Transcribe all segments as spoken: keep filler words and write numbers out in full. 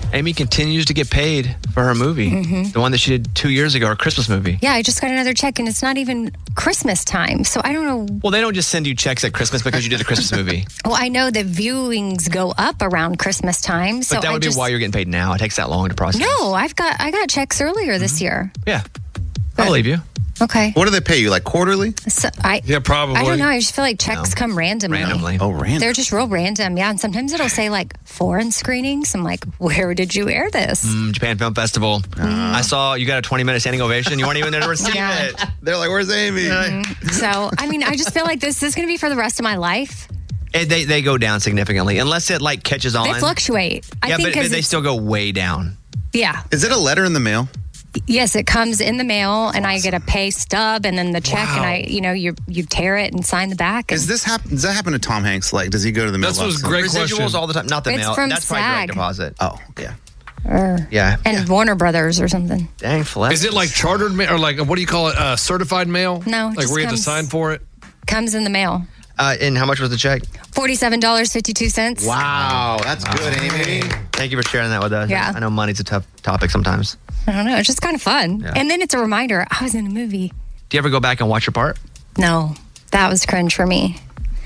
Amy continues to get paid for her movie, Mhm. the one that she did two years ago, her Christmas movie. Yeah, I just got another check, and it's not even Christmas time, so I don't know. Well, they don't just send you checks at Christmas because you did a Christmas movie. Well, I know that viewings go up around Christmas time, so But that I would just, be why you're getting paid now. It takes that long to process. No, I've got I got checks earlier Mm-hmm. this year. Yeah, I believe you. Okay. What do they pay you, like quarterly? So I Yeah, probably. I don't know. I just feel like checks come randomly. Randomly. Oh, random. They're just real random, yeah. And sometimes it'll say like foreign screenings. I'm like, where did you air this? Mm, Japan Film Festival. I saw you got a twenty minute standing ovation. You weren't even there to receive Yeah. it. They're like, where's Amy? So I mean, I just feel like this is going to be for the rest of my life. It- they they go down significantly unless it like catches on. They fluctuate. I yeah, think but, but 'cause they it's- still go way down. Yeah. Is it a letter in the mail? Yes, it comes in the mail, and I get a pay stub, and then the check, Wow. and I, you know, you you tear it and sign the back. And Is this happen? Does that happen to Tom Hanks? Like, does he go to the mail? That's what's a great Residuals question. all the time. Not the It's mail. from That's probably direct SAG. deposit. Oh, yeah. Or- Yeah. and Warner Brothers or something. Dang, Flex. Is it like chartered mail or like what do you call it? Uh, certified mail? No, it like just where you have to comes- sign for it. Comes in the mail. Uh, and how much was the check? Forty-seven dollars fifty-two cents. Wow, that's good, Amy. Thank you for sharing that with us. Yeah. I know money's a tough topic sometimes. I don't know. It's just kind of fun, Yeah. and then it's a reminder. I was in a movie. Do you ever go back and watch your part? No, that was cringe for me.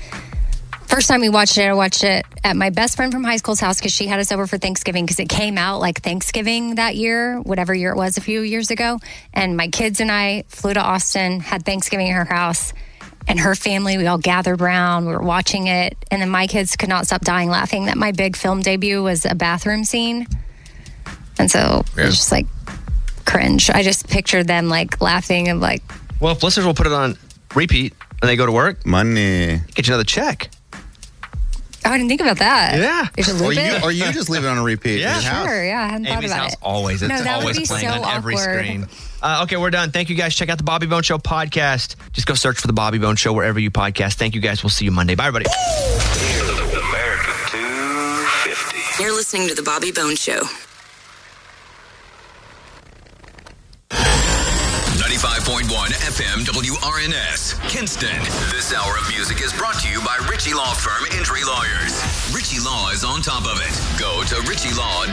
First time we watched it, I watched it at my best friend from high school's house because she had us over for Thanksgiving because it came out like Thanksgiving that year, whatever year it was a few years ago. And my kids and I flew to Austin, had Thanksgiving at her house, and her family, we all gathered around, we were watching it. And then my kids could not stop dying laughing that my big film debut was a bathroom scene. And so Yeah. it's just like cringe. I just pictured them like laughing and like, Well, if listeners will put it on repeat when they go to work, Money. get you another check. oh, I didn't think about that. Yeah. You should Or loop you, it. or you just leave it on a repeat. Yeah. in your house. Sure, yeah, I hadn't Amy's thought about house it. always. It's No, that would always be playing so on every awkward. screen. Uh, okay, we're done. Thank you guys. Check out the Bobby Bone Show podcast. Just go search for the Bobby Bone Show wherever you podcast. Thank you guys. We'll see you Monday. Bye, everybody. America two fifty. You're listening to The Bobby Bone Show. ninety-five point one F M W R N S, Kinston. This hour of music is brought to you by Ritchie Law Firm Injury Lawyers. Ritchie Law is on top of it. Go to ritchie law